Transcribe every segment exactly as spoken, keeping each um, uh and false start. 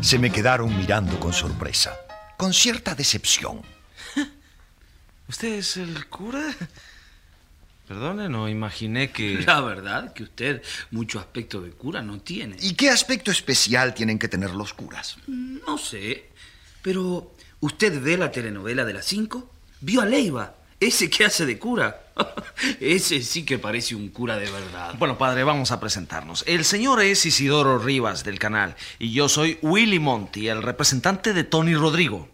se me quedaron mirando con sorpresa, con cierta decepción. ¿Usted es el cura? Perdone, no imaginé que... La verdad que usted mucho aspecto de cura no tiene. ¿Y qué aspecto especial tienen que tener los curas? No sé, pero ¿usted ve la telenovela de las cinco? ¿Vio a Leiva? Ese que hace de cura. Ese sí que parece un cura de verdad. Bueno, padre, vamos a presentarnos. El señor es Isidoro Rivas, del canal, y yo soy Willy Monti, el representante de Tony Rodrigo.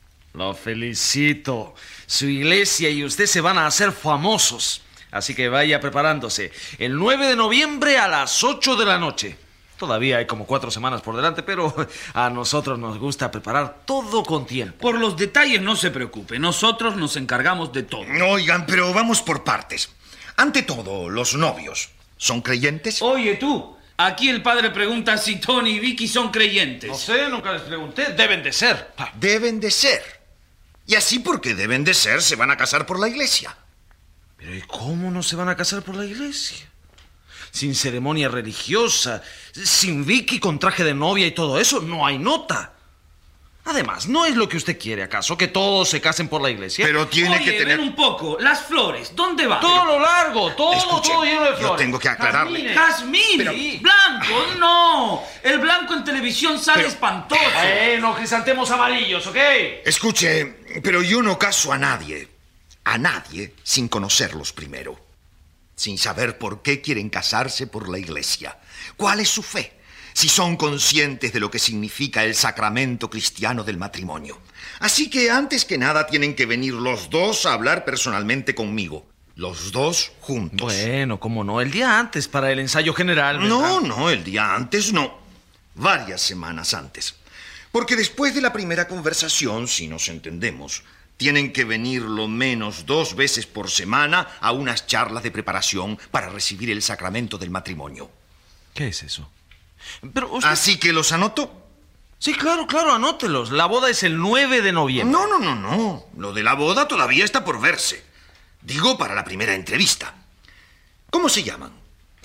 Lo felicito. Su iglesia y usted se van a hacer famosos. Así que vaya preparándose. El nueve de noviembre a las ocho de la noche. Todavía hay como cuatro semanas por delante, pero a nosotros nos gusta preparar todo con tiempo. Por los detalles no se preocupe. Nosotros nos encargamos de todo. Oigan, pero vamos por partes. Ante todo, los novios, ¿son creyentes? Oye, tú. Aquí el padre pregunta si Tony y Vicky son creyentes. No sé, nunca les pregunté. Deben de ser. Deben de ser. Y así porque deben de ser, se van a casar por la iglesia. Pero ¿y cómo no se van a casar por la iglesia? Sin ceremonia religiosa, sin Vicky con traje de novia y todo eso, no hay nota. Además, ¿no es lo que usted quiere, acaso? ¿Que todos se casen por la iglesia? Pero tiene Oye, que tener... ven un poco. Las flores, ¿dónde van? Todo lo largo, todo, Escuche, todo lleno de flores. yo tengo que aclararle. ¡Jazmín! Pero- ¡Blanco! ¡No! El blanco en televisión sale Pero- espantoso. Bueno, crisantemos amarillos, ¿ok? Escuche, pero yo no caso a nadie. A nadie sin conocerlos primero. Sin saber por qué quieren casarse por la iglesia. ¿Cuál es su fe? Si son conscientes de lo que significa el sacramento cristiano del matrimonio. Así que antes que nada tienen que venir los dos a hablar personalmente conmigo. Los dos juntos. Bueno, cómo no, el día antes para el ensayo general, ¿verdad? No, no, el día antes no. Varias semanas antes. Porque después de la primera conversación, si nos entendemos, tienen que venir lo menos dos veces por semana a unas charlas de preparación para recibir el sacramento del matrimonio. ¿Qué es eso? Pero usted... Así que los anoto. Sí, claro, claro, anótelos. La boda es el nueve de noviembre. No, no, no, no. Lo de la boda todavía está por verse. Digo, para la primera entrevista. ¿Cómo se llaman?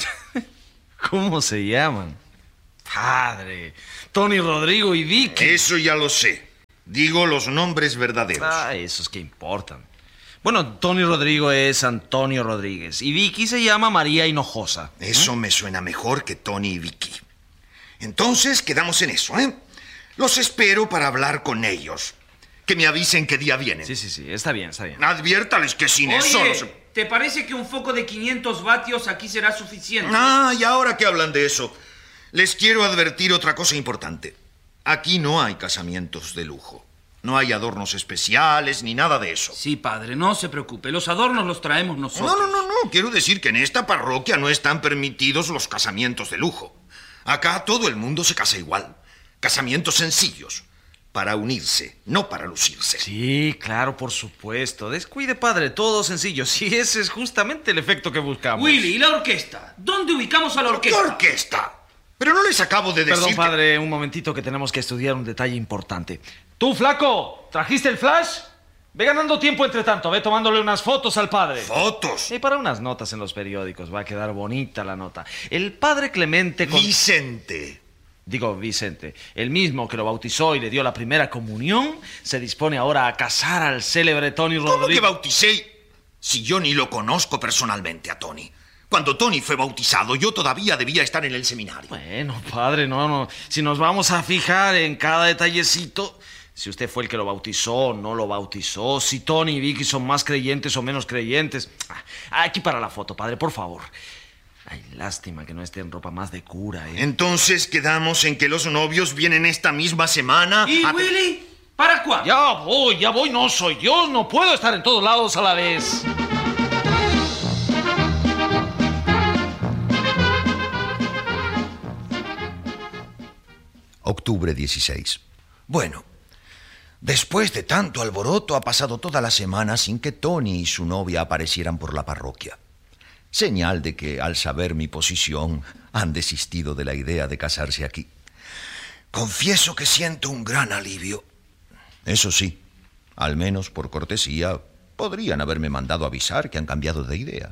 ¿Cómo se llaman? Padre, Tony Rodrigo y Vicky. Eso ya lo sé. Digo los nombres verdaderos. Ah, esos que importan. Bueno, Tony Rodrigo es Antonio Rodríguez y Vicky se llama María Hinojosa. Eso me suena mejor que Tony y Vicky. Entonces, quedamos en eso, ¿eh? Los espero para hablar con ellos. Que me avisen qué día vienen. Sí, sí, sí, está bien, está bien. Adviértales que sin eso... Oye, no se- ¿te parece que un foco de quinientos vatios aquí será suficiente? Ah, y ahora que hablan de eso, les quiero advertir otra cosa importante. Aquí no hay casamientos de lujo. No hay adornos especiales ni nada de eso. Sí, padre, no se preocupe. Los adornos los traemos nosotros. No, no, no, no. Quiero decir que en esta parroquia no están permitidos los casamientos de lujo. Acá todo el mundo se casa igual. Casamientos sencillos. Para unirse, no para lucirse. Sí, claro, por supuesto. Descuide, padre, todo sencillo. Sí, ese es justamente el efecto que buscamos. Willy, ¿y la orquesta? ¿Dónde ubicamos a la ¿Qué orquesta? orquesta? Pero no les acabo de decir Perdón, que- padre, un momentito que tenemos que estudiar un detalle importante. Tú, flaco, ¿trajiste el flash? Ve ganando tiempo entre tanto, ve tomándole unas fotos al padre. ¿Fotos? Y para unas notas en los periódicos, va a quedar bonita la nota. El padre Clemente... con- Vicente. Digo, Vicente, el mismo que lo bautizó y le dio la primera comunión, se dispone ahora a casar al célebre Tony ¿Cómo que Rodríguez. bauticé? Si yo ni lo conozco personalmente a Tony. Cuando Tony fue bautizado, yo todavía debía estar en el seminario. Bueno, padre, no, no. Si nos vamos a fijar en cada detallecito, si usted fue el que lo bautizó, no lo bautizó, si Tony y Vicky son más creyentes o menos creyentes. Ah, aquí para la foto, padre, por favor. Ay, lástima que no esté en ropa más de cura, ¿eh? Entonces quedamos en que los novios vienen esta misma semana. ¿Y a- Willy? ¿Para cuándo? Ya voy, ya voy, no soy yo, no puedo estar en todos lados a la vez. Octubre dieciséis. Bueno, después de tanto alboroto ha pasado toda la semana sin que Tony y su novia aparecieran por la parroquia. Señal de que, al saber mi posición, han desistido de la idea de casarse aquí. Confieso que siento un gran alivio. Eso sí, al menos por cortesía, podrían haberme mandado avisar que han cambiado de idea.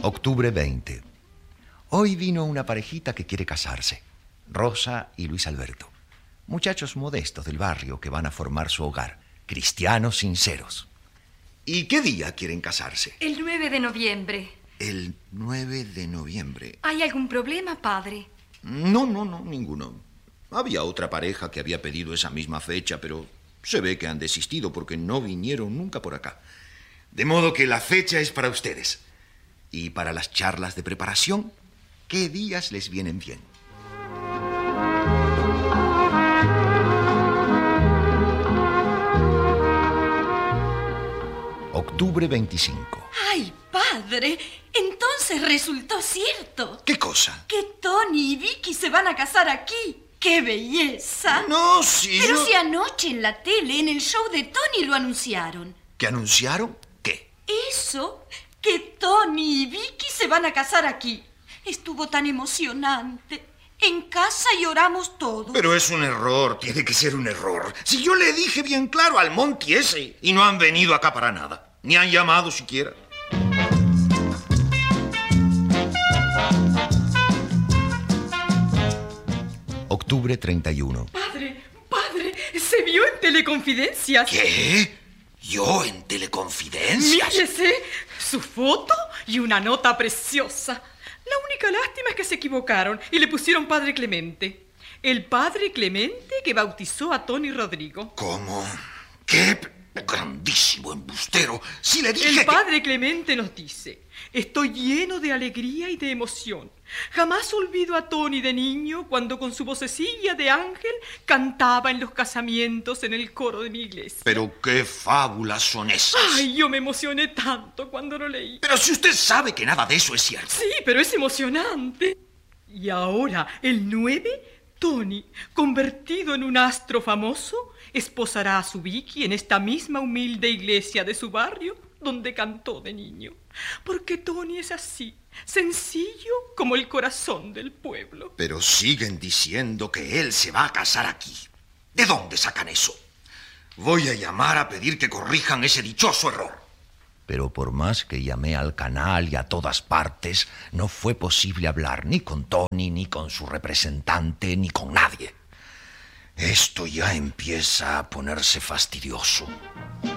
Octubre veinte. Hoy vino una parejita que quiere casarse. Rosa y Luis Alberto. Muchachos modestos del barrio que van a formar su hogar. Cristianos sinceros. ¿Y qué día quieren casarse? El nueve de noviembre. El nueve de noviembre. ¿Hay algún problema, padre? No, no, no, ninguno. Había otra pareja que había pedido esa misma fecha, pero se ve que han desistido porque no vinieron nunca por acá. De modo que la fecha es para ustedes. Y para las charlas de preparación, ¿qué días les vienen bien? Octubre veinticinco. ¡Ay, padre! Entonces resultó cierto. ¿Qué cosa? Que Tony y Vicky se van a casar aquí. ¡Qué belleza! No, sí. Pero no... si anoche en la tele, en el show de Tony, lo anunciaron. ¿Qué anunciaron? ¿Qué? Eso, que Tony y Vicky se van a casar aquí. Estuvo tan emocionante. En casa lloramos todos. Pero es un error, tiene que ser un error. Si yo le dije bien claro al Monty ese, y no han venido acá para nada. Ni han llamado siquiera. Octubre treinta y uno. Padre, padre, se vio en Teleconfidencias. ¿Qué? ¿Yo en Teleconfidencias? Mírese, su foto y una nota preciosa. La única lástima es que se equivocaron y le pusieron Padre Clemente. El Padre Clemente que bautizó a Tony Rodrigo. ¿Cómo? ¿Qué? Grandísimo embustero. Si le dije El que... Padre Clemente nos dice: estoy lleno de alegría y de emoción. Jamás olvido a Tony de niño cuando con su vocecilla de ángel cantaba en los casamientos en el coro de mi iglesia. Pero qué fábulas son esas. Ay, yo me emocioné tanto cuando lo leí. Pero si usted sabe que nada de eso es cierto. Sí, pero es emocionante. Y ahora, el nueve, Tony, convertido en un astro famoso, esposará a su Vicky en esta misma humilde iglesia de su barrio donde cantó de niño. Porque Tony es así, sencillo como el corazón del pueblo. Pero siguen diciendo que él se va a casar aquí. ¿De dónde sacan eso? Voy a llamar a pedir que corrijan ese dichoso error. Pero por más que llamé al canal y a todas partes, no fue posible hablar ni con Tony, ni con su representante, ni con nadie. Esto ya empieza a ponerse fastidioso.